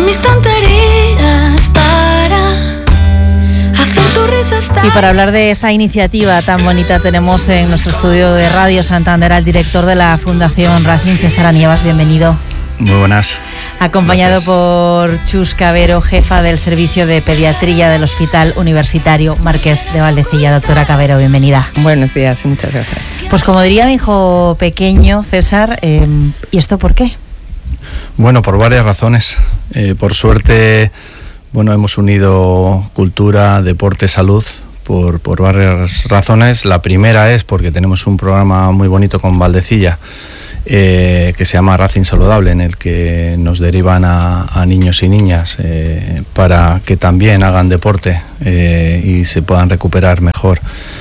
mis tonterías para hacer tu risa estallar. Y para hablar de esta iniciativa tan bonita tenemos en nuestro estudio de Radio Santander al director de la Fundación Racing, César Anievas. Bienvenido. Muy buenas. Acompañado por Chus Cabero, jefa del Servicio de Pediatría del Hospital Universitario Marqués de Valdecilla. Doctora Cabero, bienvenida. Buenos días y muchas gracias. Pues como diría mi hijo pequeño, César, ¿y esto por qué? Bueno, por varias razones. Por suerte, hemos unido cultura, deporte, salud por varias razones. La primera es porque tenemos un programa muy bonito con Valdecilla, que se llama Racing Saludable, en el que nos derivan a niños y niñas para que también hagan deporte y se puedan recuperar mejor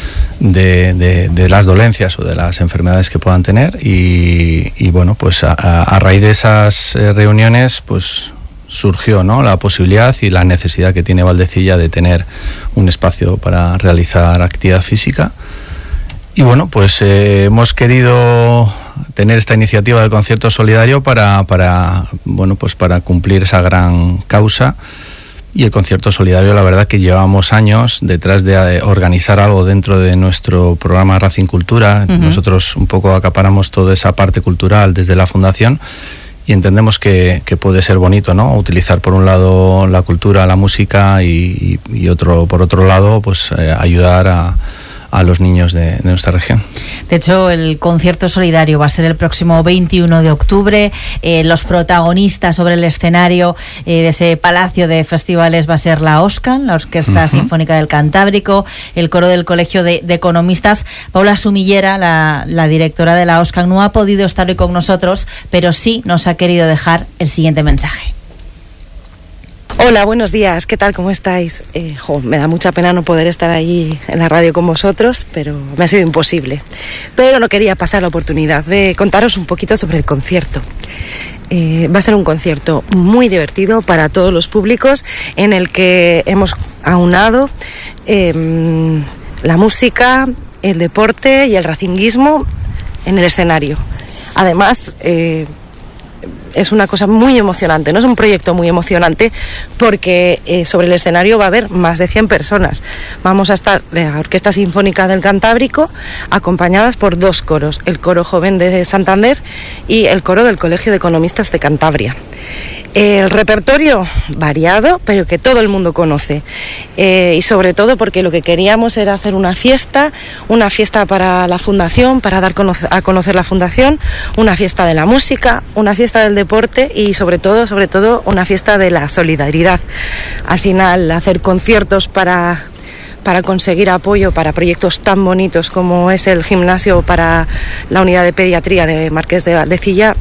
de las dolencias o de las enfermedades que puedan tener. Y bueno, pues a raíz de esas reuniones pues surgió, ¿no?, la posibilidad y la necesidad que tiene Valdecilla de tener un espacio para realizar actividad física. Y bueno, pues hemos querido tener esta iniciativa del concierto solidario para cumplir esa gran causa. Y el concierto solidario, la verdad que llevamos años detrás de organizar algo dentro de nuestro programa Racing Cultura. Uh-huh. Nosotros un poco acaparamos toda esa parte cultural desde la fundación y entendemos que puede ser bonito, ¿no?, utilizar por un lado la cultura, la música y por otro lado pues ayudar a los niños de nuestra región. De hecho, el concierto solidario va a ser el próximo 21 de octubre. Los protagonistas sobre el escenario de ese palacio de festivales va a ser la OSCAN, la Orquesta Sinfónica del Cantábrico, el coro del Colegio de Economistas. Paula Sumillera, la directora de la OSCAN, no ha podido estar hoy con nosotros, pero sí nos ha querido dejar el siguiente mensaje. Hola, buenos días, ¿qué tal? ¿Cómo estáis? Me da mucha pena no poder estar ahí en la radio con vosotros, pero me ha sido imposible. Pero no quería pasar la oportunidad de contaros un poquito sobre el concierto. Va a ser un concierto muy divertido para todos los públicos, en el que hemos aunado la música, el deporte y el racinguismo en el escenario. Además, es una cosa muy emocionante, ¿no? Es un proyecto muy emocionante porque sobre el escenario va a haber más de 100 personas. Vamos a estar la Orquesta Sinfónica del Cantábrico acompañadas por 2 coros, el coro joven de Santander y el coro del Colegio de Economistas de Cantabria. El repertorio variado, pero que todo el mundo conoce, y sobre todo porque lo que queríamos era hacer una fiesta para la fundación, para dar a conocer la fundación, una fiesta de la música, una fiesta del deporte y sobre todo una fiesta de la solidaridad. Al final, hacer conciertos para conseguir apoyo para proyectos tan bonitos como es el gimnasio para la unidad de pediatría de Marqués de Valdecilla,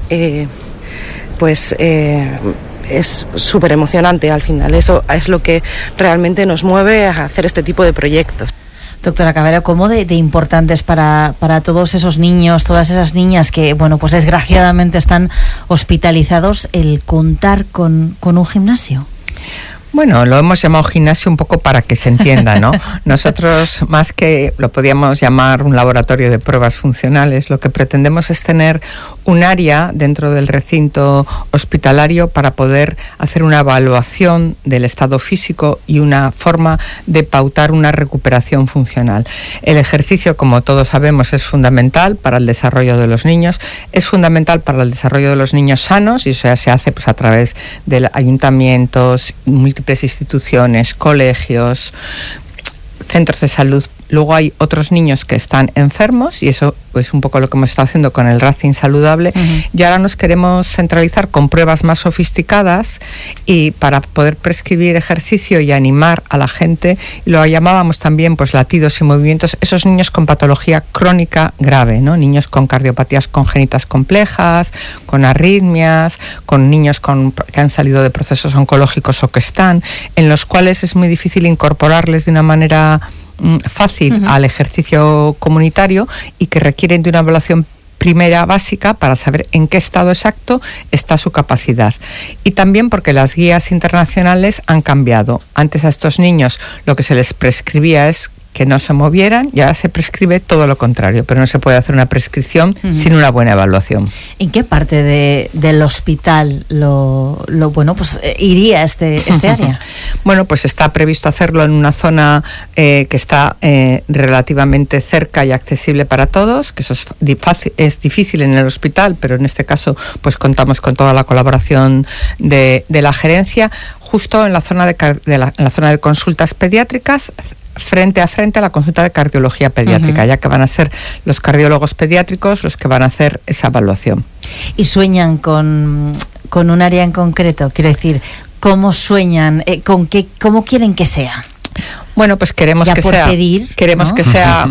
es súper emocionante al final. Eso es lo que realmente nos mueve a hacer este tipo de proyectos. Doctora Cabero, ¿cómo de importantes para todos esos niños, todas esas niñas que, pues desgraciadamente están hospitalizados, el contar con un gimnasio? Bueno, lo hemos llamado gimnasio un poco para que se entienda, ¿no? Nosotros, más que lo podíamos llamar un laboratorio de pruebas funcionales, lo que pretendemos es tener un área dentro del recinto hospitalario para poder hacer una evaluación del estado físico y una forma de pautar una recuperación funcional. El ejercicio, como todos sabemos, es fundamental para el desarrollo de los niños, es fundamental para el desarrollo de los niños sanos, y eso se hace a través de ayuntamientos, múltiples instituciones, colegios, centros de salud. Luego hay otros niños que están enfermos y eso es un poco lo que hemos estado haciendo con el Racing Saludable. Uh-huh. Y ahora nos queremos centralizar con pruebas más sofisticadas y para poder prescribir ejercicio y animar a la gente. Lo llamábamos también latidos y movimientos. Esos niños con patología crónica grave, ¿no? Niños con cardiopatías congénitas complejas, con arritmias, con niños que han salido de procesos oncológicos o que están, en los cuales es muy difícil incorporarles de una manera fácil al ejercicio comunitario y que requieren de una evaluación primera básica para saber en qué estado exacto está su capacidad. Y también porque las guías internacionales han cambiado. Antes a estos niños lo que se les prescribía es que no se movieran, ya se prescribe todo lo contrario, pero no se puede hacer una prescripción sin una buena evaluación. ¿En qué parte del hospital iría este área? Bueno, pues está previsto hacerlo en una zona que está relativamente cerca y accesible para todos, que eso es difícil en el hospital, pero en este caso pues contamos con toda la colaboración de la gerencia, justo en la zona en la zona de consultas pediátricas, frente a la consulta de cardiología pediátrica, ya que van a ser los cardiólogos pediátricos los que van a hacer esa evaluación. ¿Y sueñan con un área en concreto? Quiero decir, ¿cómo sueñan? ¿Cómo quieren que sea? Bueno, pues queremos ya que por sea, pedir, queremos, ¿no?, que sea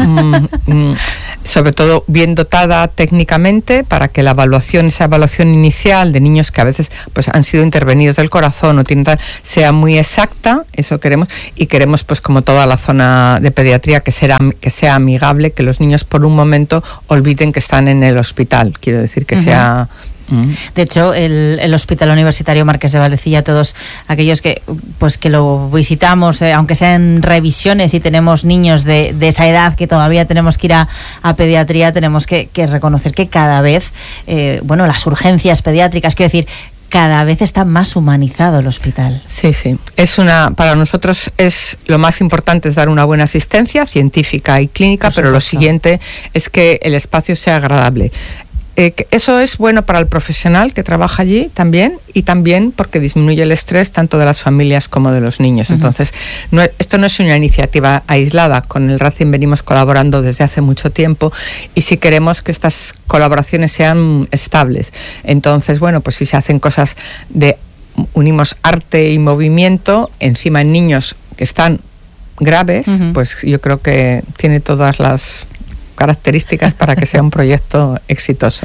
sobre todo bien dotada técnicamente, para que esa evaluación inicial de niños que a veces pues han sido intervenidos del corazón o tienen sea muy exacta. Eso queremos, y queremos pues como toda la zona de pediatría que sea amigable, que los niños por un momento olviden que están en el hospital. Quiero decir que sea... De hecho, el Hospital Universitario Marqués de Valdecilla, todos aquellos que lo visitamos, aunque sean revisiones y tenemos niños de esa edad que todavía tenemos que ir a pediatría, tenemos que reconocer que cada vez, las urgencias pediátricas, quiero decir, cada vez está más humanizado el hospital. Sí. Para nosotros lo más importante es dar una buena asistencia científica y clínica, pero lo siguiente es que el espacio sea agradable. Eso es bueno para el profesional que trabaja allí también, y también porque disminuye el estrés tanto de las familias como de los niños. Entonces, esto no es una iniciativa aislada. Con el Racing venimos colaborando desde hace mucho tiempo, y si queremos que estas colaboraciones sean estables. Entonces, pues si se hacen cosas unimos arte y movimiento, encima en niños que están graves, pues yo creo que tiene todas las características para que sea un proyecto exitoso.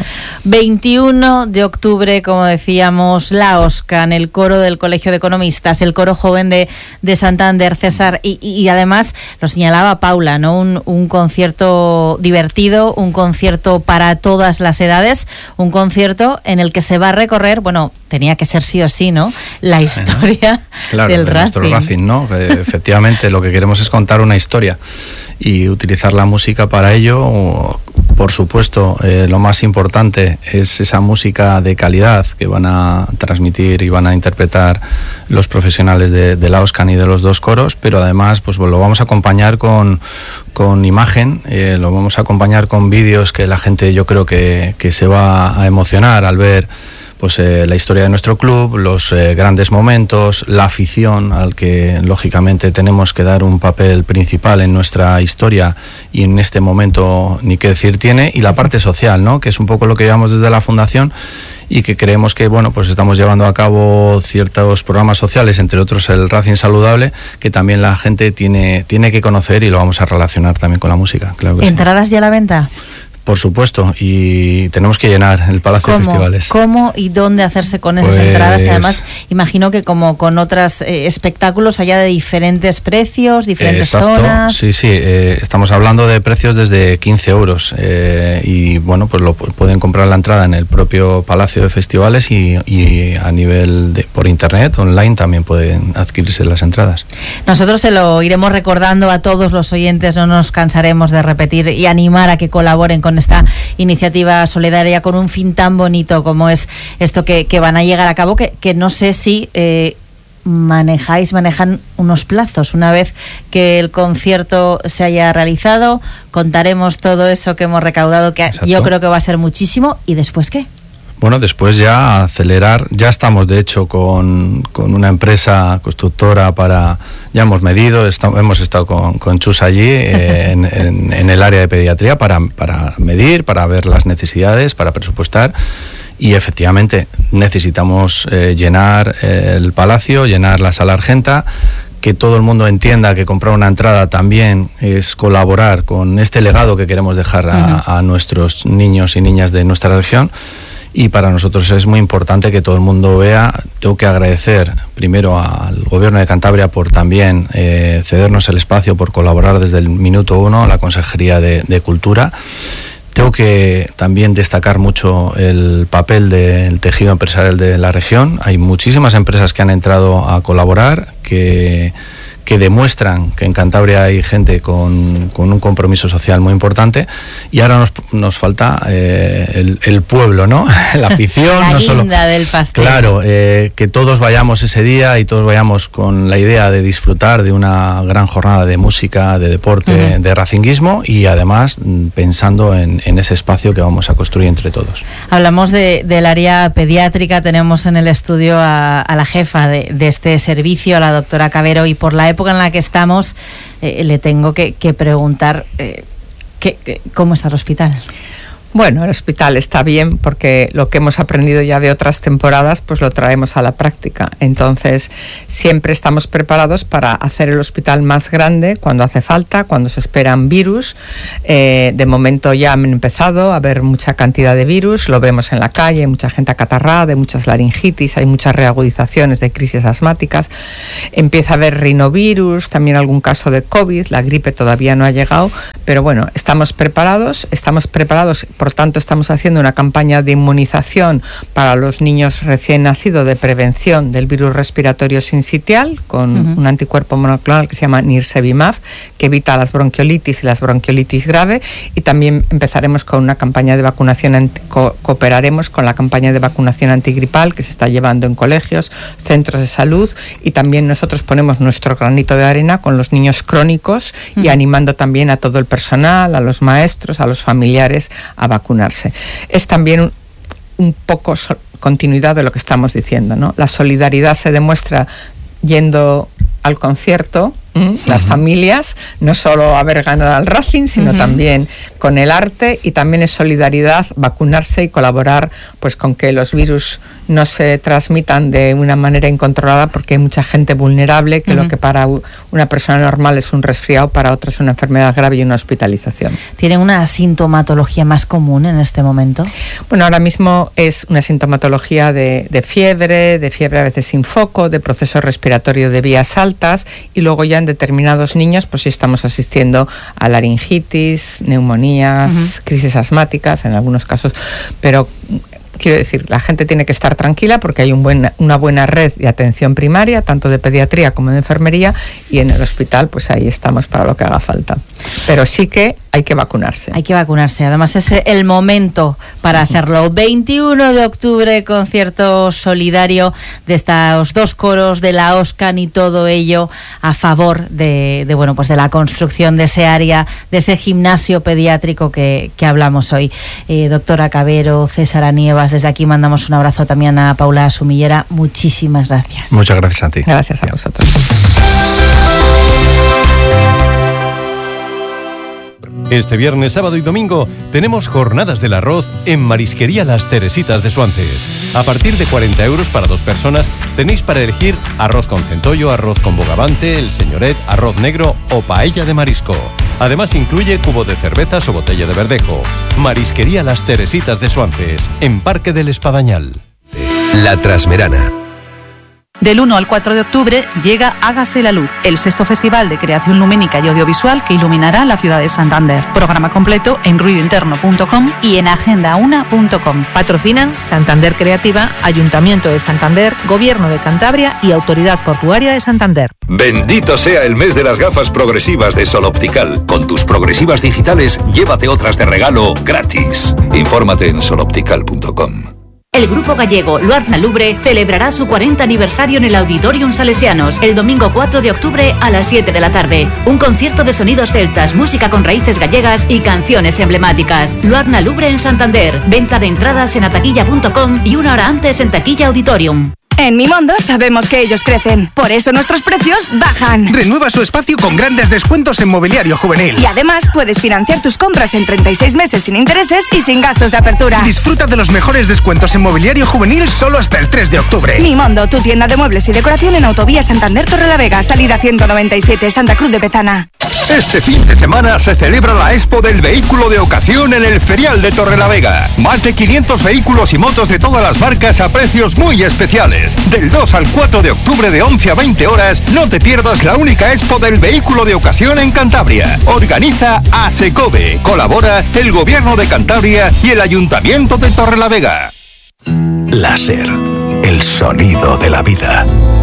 21 de octubre, como decíamos, la OSCAN, el coro del Colegio de Economistas, el coro joven de Santander, César, y además lo señalaba Paula, ¿no? Un concierto divertido, un concierto para todas las edades, un concierto en el que se va a recorrer, tenía que ser sí o sí, ¿no?, la historia del Racing. Nuestro Racing, ¿no? Efectivamente, lo que queremos es contar una historia y utilizar la música para ello. Por supuesto, lo más importante es esa música de calidad que van a transmitir y van a interpretar los profesionales de la OSCAN y de los dos coros, pero además lo vamos a acompañar con imagen, lo vamos a acompañar con vídeos que la gente, yo creo que se va a emocionar al ver la historia de nuestro club, los grandes momentos, la afición al que lógicamente tenemos que dar un papel principal en nuestra historia, y en este momento ni qué decir tiene, y la parte social, ¿no?, que es un poco lo que llevamos desde la fundación, y que creemos que estamos llevando a cabo ciertos programas sociales, entre otros el Racing Saludable, que también la gente tiene que conocer, y lo vamos a relacionar también con la música. Claro que ¿Entradas ya a la venta? Por supuesto, y tenemos que llenar el Palacio de Festivales. ¿Cómo y dónde hacerse con esas entradas? Que además imagino que como con otros espectáculos haya de diferentes precios, diferentes zonas. Sí, estamos hablando de precios desde 15 euros y pueden comprar la entrada en el propio Palacio de Festivales, y a nivel por internet, online, también pueden adquirirse las entradas. Nosotros se lo iremos recordando a todos los oyentes, no nos cansaremos de repetir y animar a que colaboren con esta iniciativa solidaria con un fin tan bonito como es esto que van a llegar a cabo, que no sé si manejan unos plazos. Una vez que el concierto se haya realizado, contaremos todo eso que hemos recaudado, que Exacto. Yo creo que va a ser muchísimo. ¿Y después qué? Después ya acelerar, ya estamos de hecho con una empresa constructora ya hemos medido, hemos estado con Chus allí en el área de pediatría para medir, para ver las necesidades, para presupuestar, y efectivamente necesitamos llenar el palacio, llenar la sala Argenta, que todo el mundo entienda que comprar una entrada también es colaborar con este legado que queremos dejar a nuestros niños y niñas de nuestra región. Y para nosotros es muy importante que todo el mundo vea. Tengo que agradecer primero al Gobierno de Cantabria por también cedernos el espacio, por colaborar desde el minuto uno, a la Consejería de Cultura. Tengo que también destacar mucho el papel del tejido empresarial de la región. Hay muchísimas empresas que han entrado a colaborar, que que demuestran que en Cantabria hay gente con un compromiso social muy importante, y ahora nos falta el pueblo, ¿no? La afición, la no guinda solo del pastel. Claro, que todos vayamos ese día y todos vayamos con la idea de disfrutar de una gran jornada de música, de deporte, de racinguismo, y además pensando en ese espacio que vamos a construir entre todos. Hablamos del área pediátrica, tenemos en el estudio a la jefa de este servicio, a la doctora Cabero, y por la época en la que estamos le tengo que preguntar ¿cómo está el hospital? Bueno, el hospital está bien porque lo que hemos aprendido ya de otras temporadas pues lo traemos a la práctica. Entonces siempre estamos preparados para hacer el hospital más grande cuando hace falta, cuando se esperan virus. De momento ya han empezado a haber mucha cantidad de virus, lo vemos en la calle, hay mucha gente acatarrada, hay muchas laringitis, hay muchas reagudizaciones de crisis asmáticas, empieza a haber rinovirus, también algún caso de COVID, la gripe todavía no ha llegado, pero bueno, estamos preparados, por tanto estamos haciendo una campaña de inmunización para los niños recién nacidos de prevención del virus respiratorio sincitial con un anticuerpo monoclonal que se llama Nirsevimab, que evita las bronquiolitis y las bronquiolitis grave, y también empezaremos con una campaña de vacunación, cooperaremos con la campaña de vacunación antigripal que se está llevando en colegios, centros de salud, y también nosotros ponemos nuestro granito de arena con los niños crónicos y animando también a todo el personal, a los maestros, a los familiares a vacunarse. Es también un poco continuidad de lo que estamos diciendo, ¿no? La solidaridad se demuestra yendo al concierto, las familias, no solo haber ganado al Racing, sino también con el arte, y también es solidaridad vacunarse y colaborar pues con que los virus no se transmitan de una manera incontrolada, porque hay mucha gente vulnerable que lo que para una persona normal es un resfriado, para otros es una enfermedad grave y una hospitalización. ¿Tienen una sintomatología más común en este momento? Bueno, ahora mismo es una sintomatología de fiebre a veces sin foco, de proceso respiratorio de vías altas, y luego ya en determinados niños pues sí estamos asistiendo a laringitis, neumonías, crisis asmáticas en algunos casos, pero quiero decir, la gente tiene que estar tranquila porque hay una buena red de atención primaria, tanto de pediatría como de enfermería, y en el hospital pues ahí estamos para lo que haga falta. Pero sí que hay que vacunarse. Hay que vacunarse, además es el momento para hacerlo. 21 de octubre, concierto solidario de estos dos coros, de la OSCAN, y todo ello a favor de la construcción de ese área, de ese gimnasio pediátrico que hablamos hoy. Doctora Cabero, César Anievas, desde aquí mandamos un abrazo también a Paula Sumillera. Muchísimas gracias. Muchas gracias a ti. Gracias a vosotros. Este viernes, sábado y domingo tenemos jornadas del arroz en Marisquería Las Teresitas de Suances. A partir de 40 euros para 2 personas tenéis para elegir arroz con centollo, arroz con bogavante, el señoret, arroz negro o paella de marisco. Además incluye cubo de cervezas o botella de verdejo. Marisquería Las Teresitas de Suances, en Parque del Espadañal. La Trasmerana. Del 1 al 4 de octubre llega Hágase la Luz, el 6º festival de creación lumínica y audiovisual que iluminará la ciudad de Santander. Programa completo en ruidointerno.com y en agendauna.com. Patrocinan Santander Creativa, Ayuntamiento de Santander, Gobierno de Cantabria y Autoridad Portuaria de Santander. Bendito sea el mes de las gafas progresivas de Sol Optical. Con tus progresivas digitales, llévate otras de regalo gratis. Infórmate en soloptical.com. El grupo gallego Luarna Lubre celebrará su 40 aniversario en el Auditorium Salesianos el domingo 4 de octubre a las 7 de la tarde. Un concierto de sonidos celtas, música con raíces gallegas y canciones emblemáticas. Luarna Lubre en Santander. Venta de entradas en ataquilla.com y una hora antes en Taquilla Auditorium. En Mimondo sabemos que ellos crecen, por eso nuestros precios bajan. Renueva su espacio con grandes descuentos en mobiliario juvenil. Y además puedes financiar tus compras en 36 meses sin intereses y sin gastos de apertura. Disfruta de los mejores descuentos en mobiliario juvenil solo hasta el 3 de octubre. Mimondo, tu tienda de muebles y decoración en Autovía Santander Torrelavega, salida 197, Santa Cruz de Pezana. Este fin de semana se celebra la Expo del Vehículo de Ocasión en el Ferial de Torrelavega. Más de 500 vehículos y motos de todas las marcas a precios muy especiales. Del 2 al 4 de octubre de 11 a 20 horas, no te pierdas la única Expo del Vehículo de Ocasión en Cantabria. Organiza ASECOVE. Colabora el Gobierno de Cantabria y el Ayuntamiento de Torrelavega. Láser, el sonido de la vida.